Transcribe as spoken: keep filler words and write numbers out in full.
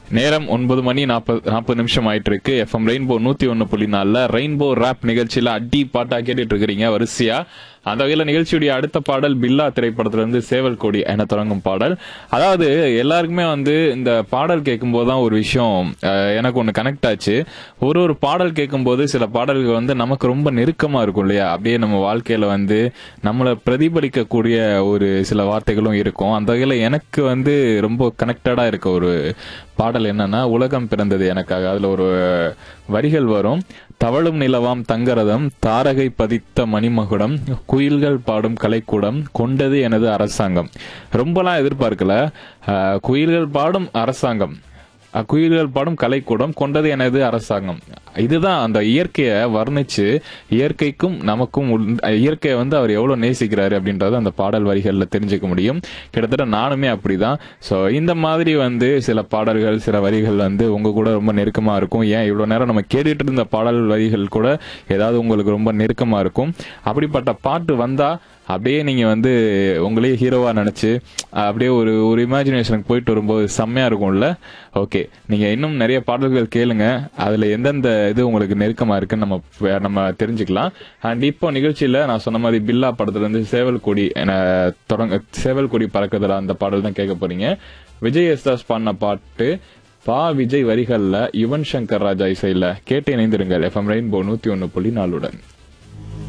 நேரம் ஒன்பது மணி நாற்பது நாற்பது நிமிஷம் ஆயிட்டு இருக்கு. எஃப்எம் ரெயின்போ நூத்தி ஒன்னு புள்ளி நாலுல ரெயின்போ ராப் நிகழ்ச்சியில அடி பாட்டா கேட்டுட்டு இருக்கிறீங்க வரிசையா. அந்த வகையில நிகழ்ச்சியுடைய அடுத்த பாடல் பில்லா திரைப்படத்துல இருந்து சேவல் கொடி என தொடங்கும் பாடல். அதாவது எல்லாருக்குமே வந்து இந்த பாடல் கேட்கும் போதுதான் ஒரு விஷயம் எனக்கு ஒண்ணு கனெக்ட் ஆச்சு. ஒரு ஒரு பாடல் கேட்கும் போது சில பாடல்கள் வந்து நமக்கு ரொம்ப நெருக்கமா இருக்கும் இல்லையா, அப்படியே நம்ம வாழ்க்கையில வந்து நம்மளை பிரதிபலிக்கக்கூடிய ஒரு சில வார்த்தைகளும் இருக்கும். அந்த வகையில எனக்கு வந்து ரொம்ப கனெக்டடா இருக்க ஒரு பாடல் என்னன்னா உலகம் பிறந்தது எனக்காக. அதுல ஒரு வரிகள் வரும், தவழும் நிலவாம் தங்கரதம் தாரகை பதித்த மணிமகுடம் குயில்கள் பாடும் கலைக்கூடம் கொண்டது எனது அரசாங்கம். ரொம்பலாம் எதிர்பார்க்கல, குயில்கள் பாடும் அரசாங்கம், குயில்கள் பாடும் கலைக்கூடம் கொண்டது எனது அரசாங்கம். இதுதான் அந்த இயற்கையை வர்ணிச்சு இயற்கைக்கும் நமக்கும் இயற்கையை வந்து அவர் எவ்வளவு நேசிக்கிறாரு அப்படின்றத அந்த பாடல் வரிகள்ல தெரிஞ்சுக்க முடியும். கிட்டத்தட்ட நானுமே அப்படிதான். ஸோ இந்த மாதிரி வந்து சில பாடல்கள் சில வரிகள் வந்து உங்க கூட ரொம்ப நெருக்கமா இருக்கும். ஏன் இவ்வளவு நேரம் நம்ம கேட்டுட்டு இருந்த பாடல் வரிகள் கூட ஏதாவது உங்களுக்கு ரொம்ப நெருக்கமா இருக்கும். அப்படிப்பட்ட பாட்டு வந்தா அப்படியே நீங்க வந்து உங்களே ஹீரோவா நினைச்சு அப்படியே ஒரு ஒரு இமேஜினேஷனுக்கு போயிட்டு வரும்போது செம்மையா இருக்கும்ல. ஓகே, நீங்க இன்னும் நிறைய பாடல்கள் கேளுங்க, அதுல எந்தெந்த இது உங்களுக்கு நெருக்கமா இருக்குன்னு நம்ம நம்ம தெரிஞ்சுக்கலாம். அண்ட் இப்போ நிகழ்ச்சியில நான் சொன்ன மாதிரி பில்லா படத்துல இருந்து சேவல் கொடி என தொடங்க சேவல் கொடி பறக்குதுல அந்த பாடல் தான் கேட்க போறீங்க. விஜய் எஸ்தாஸ் பாடின பாட்டு, பா விஜய் வரிகள்ல யுவன் சங்கர் ராஜா இசையில. கேட்டு இணைந்திருங்கள் எஃப்எம் ரெயின்போ நூத்தி ஒன்னு புள்ளி நாலுடன்.